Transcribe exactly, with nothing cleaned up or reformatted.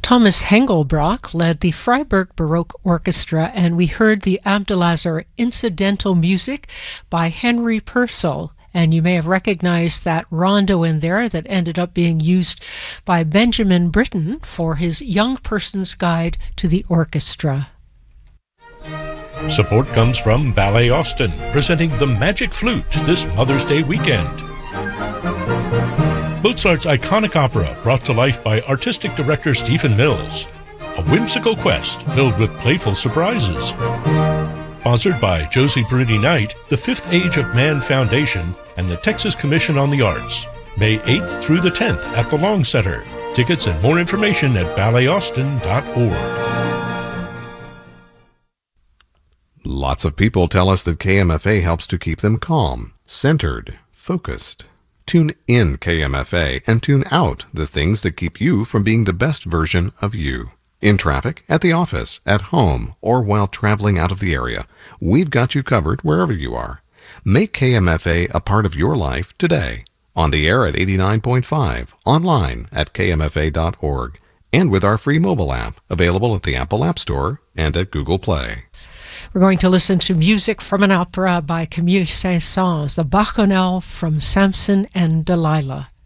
Thomas Hengelbrock led the Freiburg Baroque Orchestra, and we heard the Abdelazar incidental music by Henry Purcell. And you may have recognized that rondo in there that ended up being used by Benjamin Britten for his Young Person's Guide to the Orchestra. Support comes from Ballet Austin, presenting the Magic Flute this Mother's Day weekend. Mozart's iconic opera brought to life by artistic director Stephen Mills. A whimsical quest filled with playful surprises. Sponsored by Josie Bruny Knight, the Fifth Age of Man Foundation, and the Texas Commission on the Arts. May eighth through the tenth at the Long Center. Tickets and more information at ballet austin dot org. Lots of people tell us that K M F A helps to keep them calm, centered, focused. Tune in K M F A and tune out the things that keep you from being the best version of you. In traffic, at the office, at home, or while traveling out of the area, we've got you covered wherever you are. Make K M F A a part of your life today. On the air at eighty-nine point five, online at K M F A dot org, and with our free mobile app, available at the Apple App Store and at Google Play. We're going to listen to music from an opera by Camille Saint-Saëns, the Bacchanal from Samson and Delilah.